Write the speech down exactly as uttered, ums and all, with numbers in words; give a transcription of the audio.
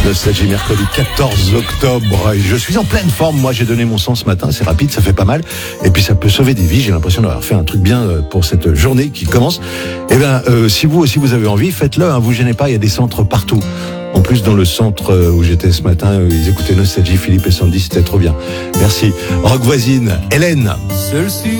Nostalgie, mercredi quatorze octobre. Et je suis en pleine forme. Moi, j'ai donné mon sang ce matin. C'est rapide, ça fait pas mal. Et puis, ça peut sauver des vies. J'ai l'impression d'avoir fait un truc bien pour cette journée qui commence. Eh bien, euh, si vous aussi vous avez envie, faites-le. Hein, vous gênez pas. Il y a des centres partout. En plus, dans le centre où j'étais ce matin, ils écoutaient Nostalgie, Philippe et Sandy. C'était trop bien. Merci. Rock voisine, Hélène.